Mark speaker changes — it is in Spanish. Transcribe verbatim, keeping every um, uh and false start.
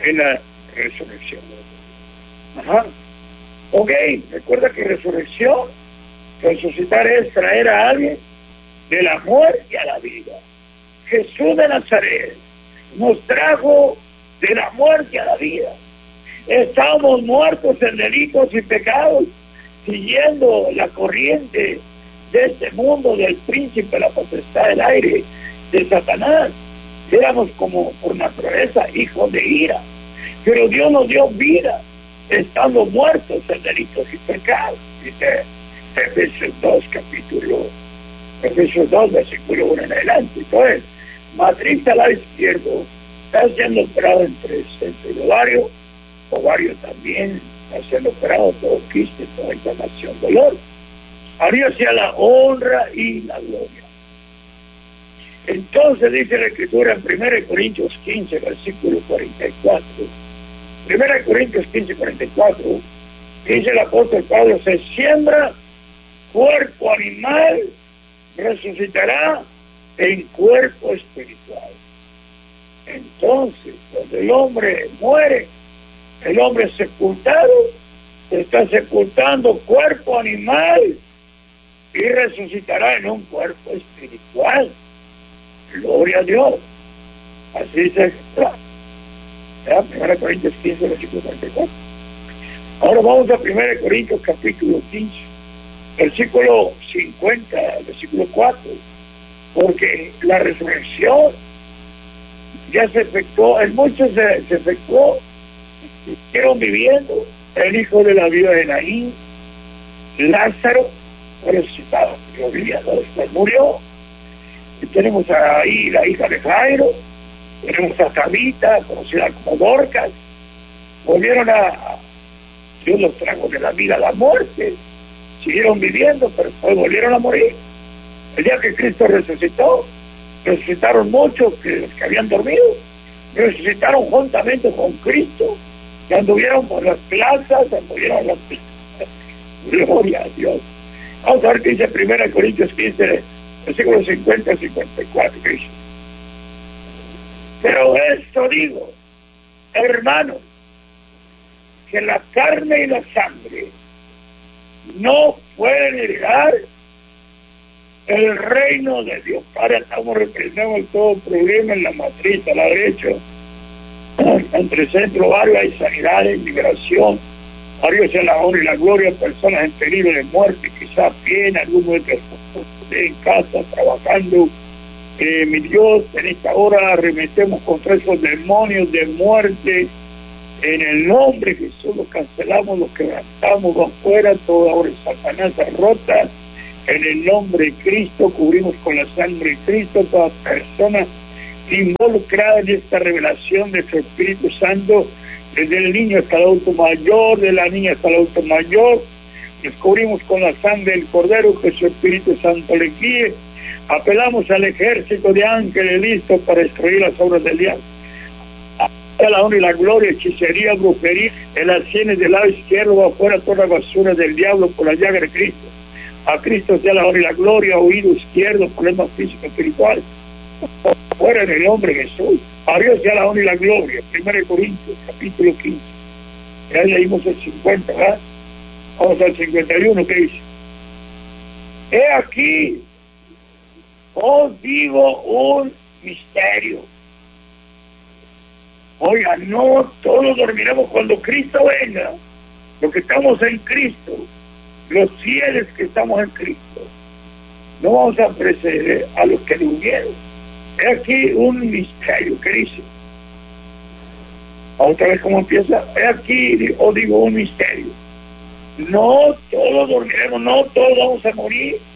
Speaker 1: en la resurrección. Ajá. Ok, recuerda que resurrección, resucitar es traer a alguien de la muerte a la vida. Jesús de Nazaret nos trajo de la muerte a la vida. Estábamos muertos en delitos y pecados, siguiendo la corriente de este mundo, del príncipe de la potestad del aire, de Satanás. Éramos como por naturaleza hijos de ira, pero Dios nos dio vida estando muertos en delitos y pecados. Dice Efesios dos, capítulo Efesios dos, versículo uno en adelante. Entonces, matriz al lado izquierdo está siendo operado entre centro y ovario, ovario también está siendo operado, todo quiste, toda inflamación, dolor. A Dios sea la honra y la gloria. Entonces dice la Escritura en primera Corintios quince, versículo cuarenta y cuatro. primera Corintios quince, cuarenta y cuatro, dice el apóstol Pablo: se siembra cuerpo animal, resucitará en cuerpo espiritual. Entonces, cuando el hombre muere, el hombre sepultado, se está sepultando cuerpo animal y resucitará en un cuerpo espiritual. Gloria a Dios. Así dice primera Corintios quince, versículo cuarenta y cuatro. Ahora vamos a primera Corintios capítulo quince, versículo cincuenta, versículo cuatro. Porque la resurrección ya se efectuó, en muchos se, se efectuó, siguieron viviendo. El hijo de la viuda de Naín, Lázaro, resucitado, pero viviendo, después murió. Y tenemos ahí la hija de Jairo, tenemos a Tabita, conocida como Dorcas. Volvieron a, Dios los trajo de la vida a la muerte, siguieron viviendo, pero después volvieron a morir. El día que Cristo resucitó, resucitaron muchos que los que habían dormido, resucitaron juntamente con Cristo, que anduvieron por las plazas, anduvieron las plazas. Gloria a Dios. Vamos a ver qué dice primera Corintios quince, versículos cincuenta a cincuenta y cuatro, que dice: pero esto digo, hermanos, que la carne y la sangre no pueden heredar el reino de Dios. Ahora estamos representando todo problema en la matriz a la derecha, entre centro, ovario, hay sanidad, inmigración, a Dios sea la honra y la gloria, personas en peligro de muerte, quizás bien, algunos de en casa, trabajando. Eh, mi Dios, en esta hora arremetemos contra esos demonios de muerte, en el nombre de Jesús los cancelamos, los quebrantamos, van fuera, toda obra de Satanás rota, en el nombre de Cristo, cubrimos con la sangre de Cristo toda persona involucrada en esta revelación de su Espíritu Santo, desde el niño hasta el adulto mayor, de la niña hasta el adulto mayor. Nos cubrimos con la sangre del Cordero, que su Espíritu Santo le guíe. Apelamos al ejército de ángeles listos para destruir las obras del diablo. A la honra y la gloria, hechicería, brujería, en las sienes del lado izquierdo va afuera toda la basura del diablo por la llaga de Cristo. A Cristo sea la honra y la gloria, oído izquierdo, problemas físicos, espirituales. Fuera en el nombre de Jesús. A Dios sea la honra y la gloria. primera Corintios, capítulo quince. Ya leímos el cincuenta, ¿verdad? Vamos al cincuenta y uno, ¿qué dice? He aquí, os digo un misterio. Oiga, no todos dormiremos cuando Cristo venga. Los que estamos en Cristo, los fieles que estamos en Cristo, no vamos a preceder a los que durmieron. He aquí un misterio, ¿qué dice? Otra vez, ¿cómo empieza? He aquí, os digo un misterio. No todos dormiremos, no todos vamos a morir,